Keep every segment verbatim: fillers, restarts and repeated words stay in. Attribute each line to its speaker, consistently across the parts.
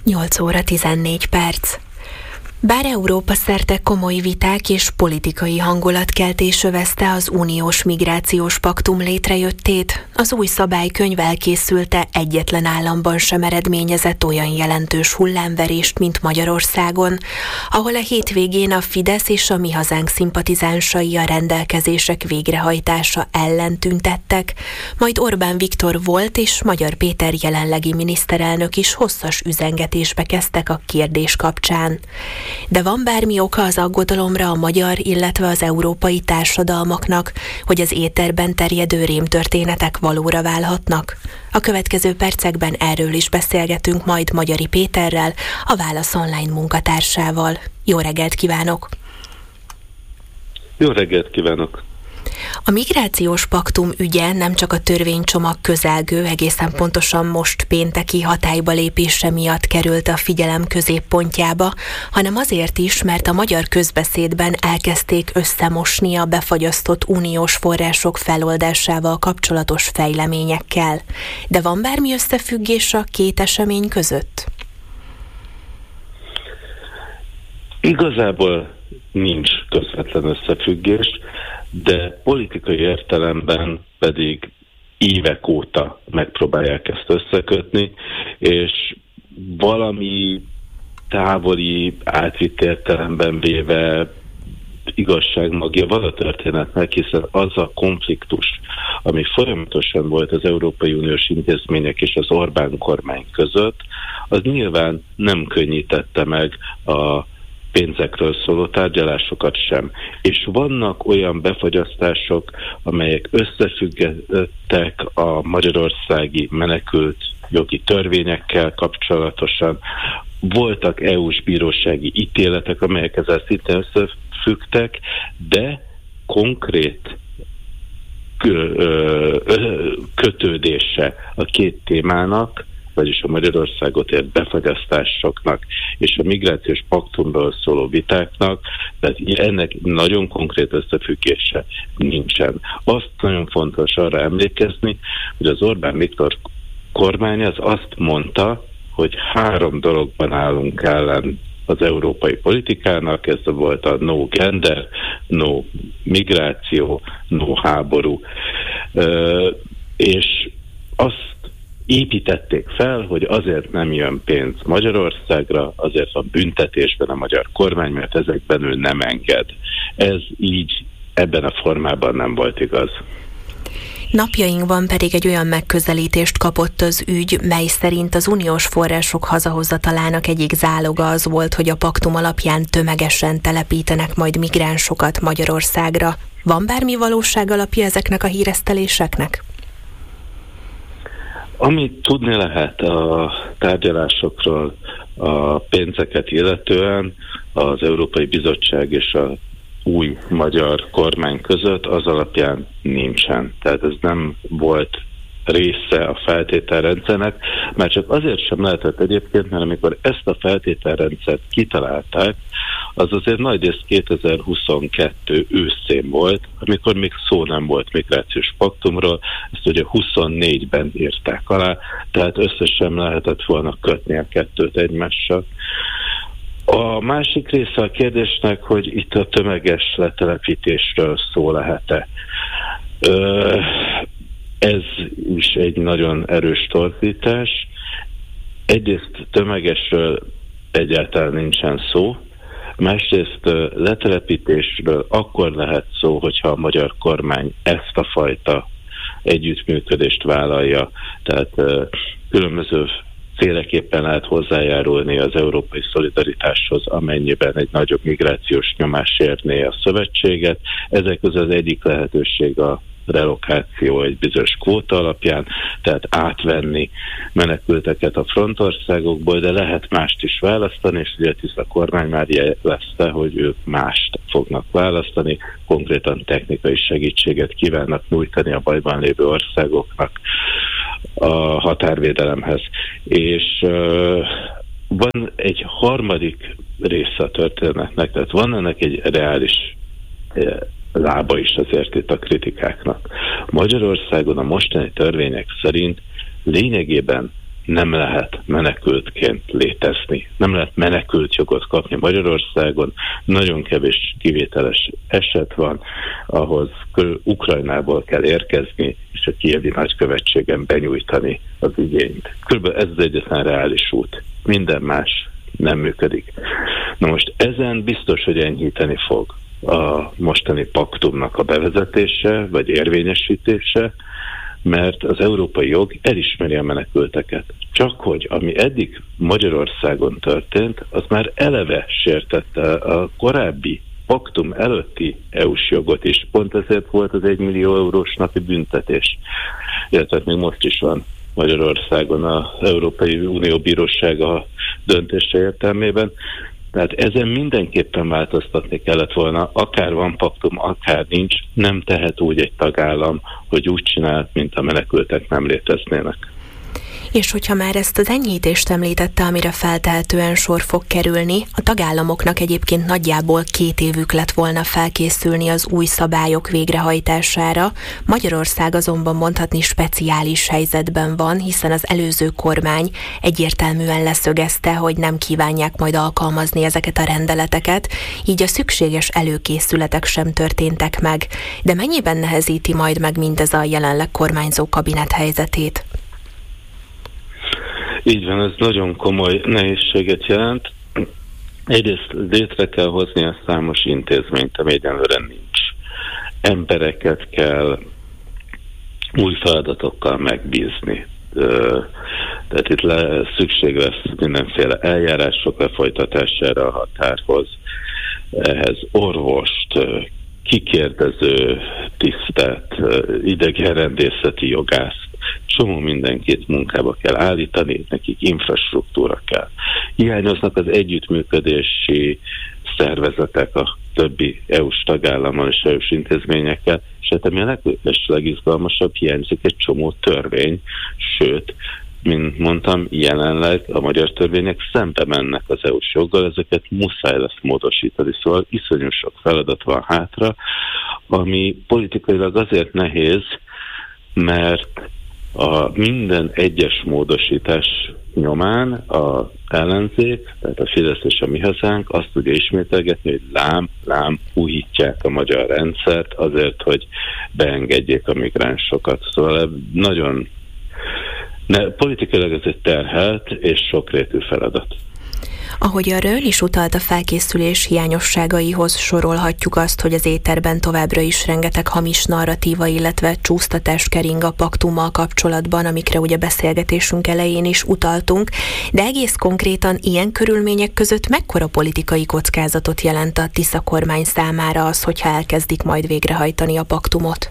Speaker 1: nyolc óra tizennégy perc. Bár Európa szerte komoly viták és politikai hangulatkeltés övezte az uniós migrációs paktum létrejöttét, az új szabálykönyv elkészülte egyetlen államban sem eredményezett olyan jelentős hullámverést, mint Magyarországon, ahol a hétvégén a Fidesz és a Mi Hazánk szimpatizánsai a rendelkezések végrehajtása ellen tüntettek, majd Orbán Viktor volt és Magyar Péter jelenlegi miniszterelnök is hosszas üzengetésbe kezdtek a kérdés kapcsán. De van bármi oka az aggodalomra a magyar, illetve az európai társadalmaknak, hogy az éterben terjedő rémtörténetek valóra válhatnak? A következő percekben erről is beszélgetünk majd Magyari Péterrel, a Válasz Online munkatársával. Jó reggelt kívánok!
Speaker 2: Jó reggelt kívánok!
Speaker 1: A migrációs paktum ügye nem csak a törvénycsomag közelgő, egészen pontosan most pénteki hatályba lépése miatt került a figyelem középpontjába, hanem azért is, mert a magyar közbeszédben elkezdték összemosni a befagyasztott uniós források feloldásával kapcsolatos fejleményekkel. De van bármi összefüggés a két esemény között?
Speaker 2: Igazából nincs közvetlen összefüggés, de politikai értelemben pedig évek óta megpróbálják ezt összekötni, és valami távoli, átvitt értelemben véve igazságmagja van a történetnek, hiszen az a konfliktus, ami folyamatosan volt az Európai Uniós intézmények és az Orbán kormány között, az nyilván nem könnyítette meg a pénzekről szóló tárgyalásokat sem. És vannak olyan befagyasztások, amelyek összefüggettek a magyarországi menekült jogi törvényekkel kapcsolatosan. Voltak é u-s bírósági ítéletek, amelyek ezzel szintén összefüggtek, de konkrét kötődése a két témának, vagyis a Magyarországot ért befagyasztásoknak és a migrációs paktumról szóló vitáknak, tehát ennek nagyon konkrét összefüggése nincsen. Azt nagyon fontos arra emlékezni, hogy az Orbán Viktor kormány az azt mondta, hogy három dologban állunk ellen az európai politikának, ez volt a no gender, no migráció, no háború. Ö, és azt építették fel, hogy azért nem jön pénz Magyarországra, azért van büntetésben a magyar kormány, mert ezekben ő nem enged. Ez így ebben a formában nem volt igaz.
Speaker 1: Napjainkban pedig egy olyan megközelítést kapott az ügy, mely szerint az uniós források hazahozatalának egyik záloga az volt, hogy a paktum alapján tömegesen telepítenek majd migránsokat Magyarországra. Van bármi valóság alapja ezeknek a híreszteléseknek?
Speaker 2: Amit tudni lehet a tárgyalásokról, a pénzeket illetően, az Európai Bizottság és a új magyar kormány között az alapján nincsen. Tehát ez nem volt része a feltételrendszernek, már csak azért sem lehetett egyébként, mert amikor ezt a feltételrendszert kitalálták, az azért nagyrészt kétezer-huszonkettő őszén volt, amikor még szó nem volt migrációs paktumról, ezt ugye huszonnégyben írták alá, tehát összesen lehetett volna kötni a kettőt egymással. A másik része a kérdésnek, hogy itt a tömeges letelepítésről szó lehet-e. Ö, ez is egy nagyon erős torzítás. Egyrészt tömegesről egyáltalán nincsen szó, másrészt letelepítésről akkor lehet szó, hogyha a magyar kormány ezt a fajta együttműködést vállalja, tehát különböző féleképpen lehet hozzájárulni az európai szolidaritáshoz, amennyiben egy nagyobb migrációs nyomás érné a szövetséget. Ezek közül az egyik lehetőség a relokáció egy bizonyos kvóta alapján, tehát átvenni menekülteket a frontországokból, de lehet mást is választani, és ugye a kormány már jelezte, hogy ők mást fognak választani, konkrétan technikai segítséget kívánnak nyújtani a bajban lévő országoknak a határvédelemhez. És uh, van egy harmadik része a történetnek, tehát van ennek egy reális uh, lába is azért itt a kritikáknak. Magyarországon a mostani törvények szerint lényegében nem lehet menekültként létezni. Nem lehet menekült jogot kapni Magyarországon. Nagyon kevés kivételes eset van, ahhoz Ukrajnából kell érkezni, és a kijevi nagykövetségen benyújtani az igényt. Körülbelül ez az egyetlen reális út. Minden más nem működik. Na most ezen biztos, hogy enyhíteni fog a mostani paktumnak a bevezetése, vagy érvényesítése, mert az európai jog elismeri a menekülteket. Csak hogy ami eddig Magyarországon történt, az már eleve sértette a korábbi paktum előtti é u-s jogot is. Pont ezért volt az egymillió eurós napi büntetés. Illetve még most is van Magyarországon az Európai Unió Bírósága döntése értelmében. Tehát ezen mindenképpen változtatni kellett volna, akár van paktum, akár nincs, nem tehet úgy egy tagállam, hogy úgy csinál, mint a menekültek nem léteznének.
Speaker 1: És hogyha már ezt az enyhítést említette, amire feltehetően sor fog kerülni, a tagállamoknak egyébként nagyjából két évük lett volna felkészülni az új szabályok végrehajtására. Magyarország azonban mondhatni speciális helyzetben van, hiszen az előző kormány egyértelműen leszögezte, hogy nem kívánják majd alkalmazni ezeket a rendeleteket, így a szükséges előkészületek sem történtek meg. De mennyiben nehezíti majd meg mindez a jelenleg kormányzó kabinet helyzetét?
Speaker 2: Így van, ez nagyon komoly nehézséget jelent. Egyrészt létre kell hozni a számos intézményt, ami egyenlőre nincs. Embereket kell új feladatokkal megbízni. Tehát itt le, szükség lesz mindenféle eljárások lefolytatására a határhoz. Ehhez orvost, kikérdező tisztet, idegenrendészeti jogászt, csomó mindenkit munkába kell állítani, nekik infrastruktúra kell. Hiányoznak az együttműködési szervezetek a többi é u-s tagállammal és é u-s intézményekkel, és hát ami a legizgalmasabb, hiányzik egy csomó törvény, sőt, mint mondtam, jelenleg a magyar törvények szembe mennek az é u-s joggal, ezeket muszáj lesz módosítani, szóval iszonyú sok feladat van hátra, ami politikailag azért nehéz, mert a minden egyes módosítás nyomán a ellenzék, tehát a Fidesz és a Mi Hazánk azt tudja ismételgetni, hogy lám, lám, újítják a magyar rendszert azért, hogy beengedjék a migránsokat. Szóval nagyon ne, politikailag ez egy terhelt és sokrétű feladat.
Speaker 1: Ahogy arra ön is utalt, a felkészülés hiányosságaihoz sorolhatjuk azt, hogy az éterben továbbra is rengeteg hamis narratíva, illetve csúsztatás kering a paktummal kapcsolatban, amikre ugye beszélgetésünk elején is utaltunk, de egész konkrétan ilyen körülmények között mekkora politikai kockázatot jelent a Tisza kormány számára az, hogyha elkezdik majd végrehajtani a paktumot?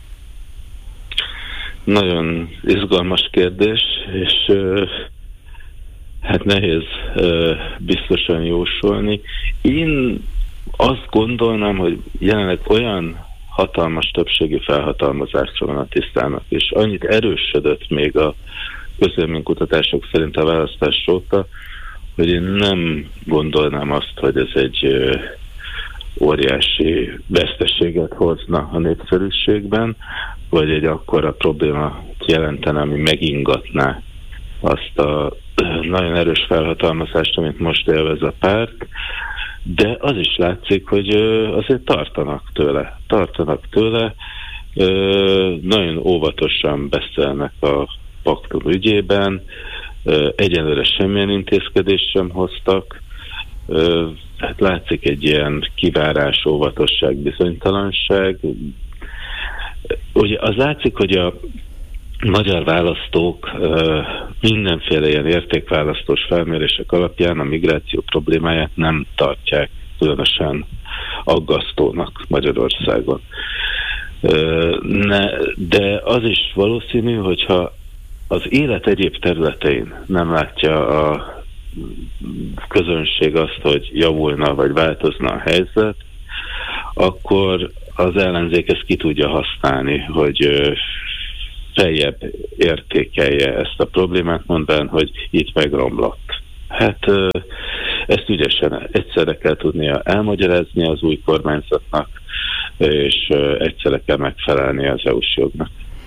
Speaker 2: Nagyon izgalmas kérdés, és hát nehéz uh, biztosan jósolni. Én azt gondolnám, hogy jelenleg olyan hatalmas többségi felhatalmazásra van a Tiszának, és annyit erősödött még a közvéleménykutatások szerint a választás óta, hogy én nem gondolnám azt, hogy ez egy uh, óriási veszteséget hozna a népszerűségben, vagy egy akkora probléma jelentene, ami megingatná azt a nagyon erős felhatalmazást, amit most élvez a párt, de az is látszik, hogy azért tartanak tőle. Tartanak tőle, nagyon óvatosan beszélnek a paktum ügyében, egyenlőre semmilyen intézkedést sem hoztak, hát látszik egy ilyen kivárás, óvatosság, bizonytalanság. Ugye az látszik, hogy a magyar választók uh, mindenféle ilyen értékválasztós felmérések alapján a migráció problémáját nem tartják különösen aggasztónak Magyarországon. Uh, ne, de az is valószínű, hogyha az élet egyéb területein nem látja a közönség azt, hogy javulna vagy változna a helyzet, akkor az ellenzék ezt ki tudja használni, hogy uh, feljebb értékelje ezt a problémát, mondván, hogy itt megromlott. Hát ezt ügyesen egyszerre kell tudnia elmagyarázni az új kormányzatnak, és egyszerre kell megfelelni az é u-s jognak.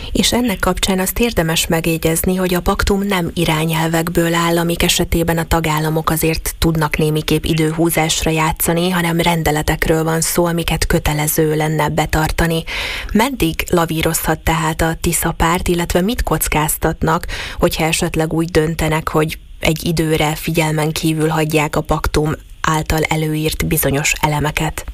Speaker 1: És ennek kapcsán azt érdemes megjegyezni, hogy a paktum nem irányelvekből áll, amik esetében a tagállamok azért tudnak némiképp időhúzásra játszani, hanem rendeletekről van szó, amiket kötelező lenne betartani. Meddig lavírozhat tehát a Tisza párt, illetve mit kockáztatnak, hogyha esetleg úgy döntenek, hogy egy időre figyelmen kívül hagyják a paktum által előírt bizonyos elemeket?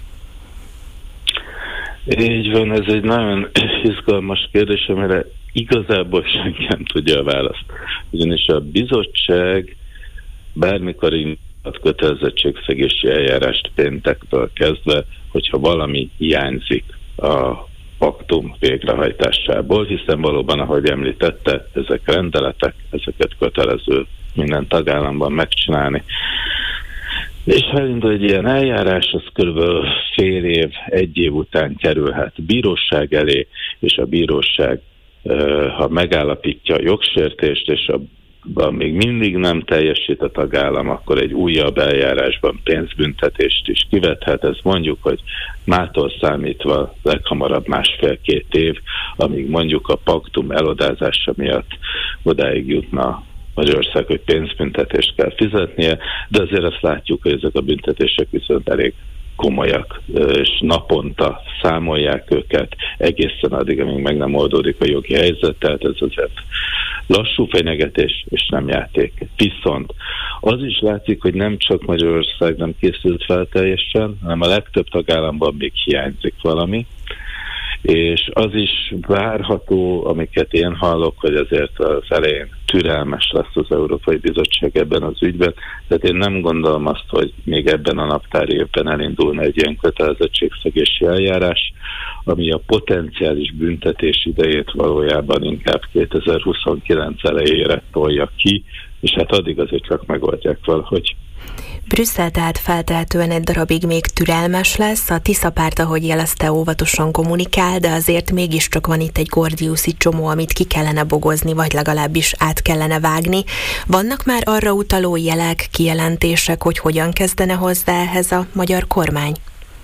Speaker 2: Így van, ez egy nagyon izgalmas kérdés, amire igazából senki nem tudja a választ. Ugyanis a bizottság bármikor indíthat kötelezettségszegési eljárást péntektől kezdve, hogyha valami hiányzik a paktum végrehajtásából, hiszen valóban, ahogy említette, ezek rendeletek, ezeket kötelező minden tagállamban megcsinálni. És ha elindul egy ilyen eljárás, az körülbelül fél év, egy év után kerülhet bíróság elé, és a bíróság, ha megállapítja a jogsértést, és abban még mindig nem teljesít a tagállam, akkor egy újabb eljárásban pénzbüntetést is kivethet. Ez mondjuk, hogy mától számítva leghamarabb másfél-két év, amíg mondjuk a paktum elodázása miatt odáig jutna Magyarország, hogy pénzbüntetést kell fizetnie, de azért azt látjuk, hogy ezek a büntetések viszont elég komolyak, és naponta számolják őket egészen addig, amíg meg nem oldódik a jogi helyzet, tehát ez azért lassú fenyegetés, és nem játék. Viszont az is látszik, hogy nem csak Magyarország nem készült fel teljesen, hanem a legtöbb tagállamban még hiányzik valami, és az is várható, amiket én hallok, hogy azért az elején türelmes lesz az Európai Bizottság ebben az ügyben, tehát én nem gondolom azt, hogy még ebben a naptári évben elindulna egy ilyen kötelezettségszegési eljárás, ami a potenciális büntetés idejét valójában inkább kétezer-huszonkilenc elejére tolja ki, és hát addig azért csak megoldják valahogy.
Speaker 1: Brüsszel tehát feltehetően egy darabig még türelmes lesz, a Tisza párt, ahogy jelezte, óvatosan kommunikál, de azért mégiscsak van itt egy gordiuszi csomó, amit ki kellene bogozni, vagy legalábbis át kellene vágni. Vannak már arra utaló jelek, kijelentések, hogy hogyan kezdene hozzá ehhez a magyar kormány?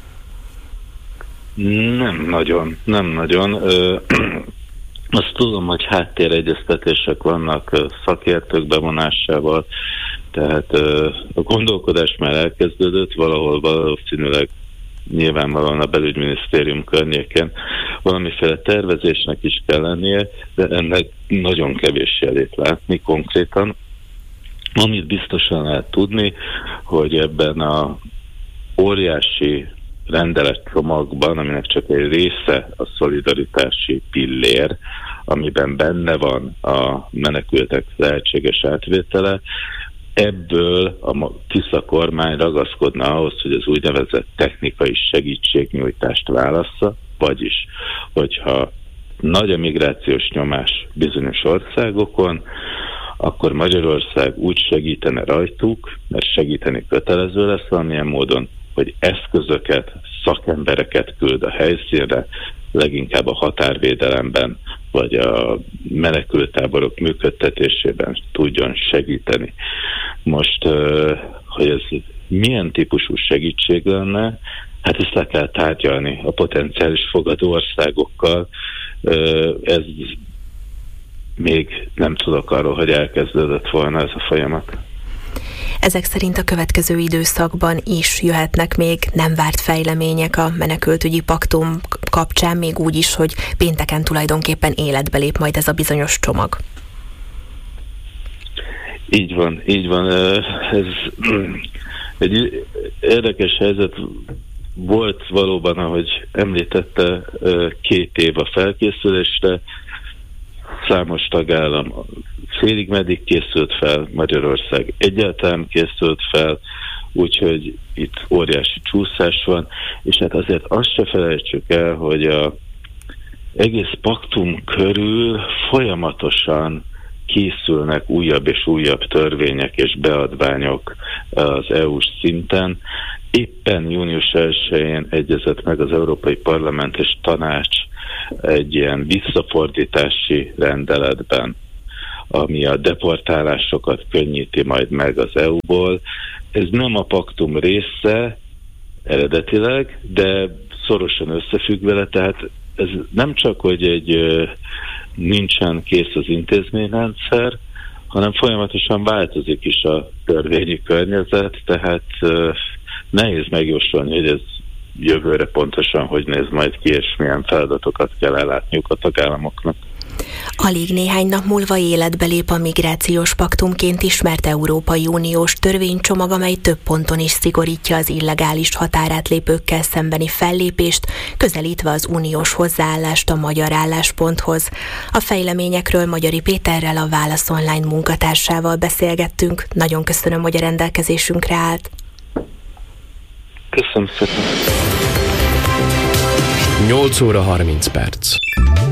Speaker 2: Nem nagyon, nem nagyon. Ö, azt tudom, hogy háttéregyeztetések vannak szakértők bevonásával, tehát a gondolkodás már elkezdődött, valahol valószínűleg nyilvánvalóan a belügyminisztérium környéken valamiféle tervezésnek is kell lennie, de ennek nagyon kevés jelét látni konkrétan. Amit biztosan lehet tudni, hogy ebben a óriási rendeletcsomagban, aminek csak egy része a szolidaritási pillér, amiben benne van a menekültek lehetséges átvétele, ebből a Tisza kormány ragaszkodna ahhoz, hogy az úgynevezett technikai segítségnyújtást válassza, vagyis, hogyha nagy a migrációs nyomás bizonyos országokon, akkor Magyarország úgy segítene rajtuk, mert segíteni kötelező lesz valamilyen módon, hogy eszközöket, szakembereket küld a helyszínre, leginkább a határvédelemben, vagy a menekülttáborok működtetésében tudjon segíteni. Most, hogy ez milyen típusú segítség lenne, hát ezt le kell tárgyalni a potenciális fogadó országokkal. Ez még nem tudok arról, hogy elkezdődött volna ez a folyamat.
Speaker 1: Ezek szerint a következő időszakban is jöhetnek még nem várt fejlemények a menekültügyi paktum kapcsán, még úgy is, hogy pénteken tulajdonképpen életbe lép majd ez a bizonyos csomag.
Speaker 2: Így van, így van. Ez egy érdekes helyzet volt valóban, ahogy említette, két év a felkészülésre, számos tagállam félig meddig készült fel, Magyarország egyáltalán készült fel, úgyhogy itt óriási csúszás van, és hát azért azt se felejtsük el, hogy a egész paktum körül folyamatosan készülnek újabb és újabb törvények és beadványok az é u-s szinten. Éppen június elsején egyezett meg az Európai Parlament és Tanács egy ilyen visszafordítási rendeletben, ami a deportálásokat könnyíti majd meg az é u-ból. Ez nem a paktum része eredetileg, de szorosan összefügg vele, tehát ez nem csak, hogy egy nincsen kész az intézményrendszer, hanem folyamatosan változik is a törvényi környezet, tehát nehéz megjósolni, hogy ez jövőre pontosan hogy néz majd ki, és milyen feladatokat kell ellátniuk a tagállamoknak.
Speaker 1: Alig néhány nap múlva életbe lép a migrációs paktumként ismert Európai Uniós törvénycsomag, amely több ponton is szigorítja az illegális határátlépőkkel szembeni fellépést, közelítve az uniós hozzáállást a magyar állásponthoz. A fejleményekről Magyari Péterrel, a Válasz Online munkatársával beszélgettünk. Nagyon köszönöm, hogy a rendelkezésünkre állt.
Speaker 2: Köszönöm szépen.
Speaker 3: nyolc óra harminc perc.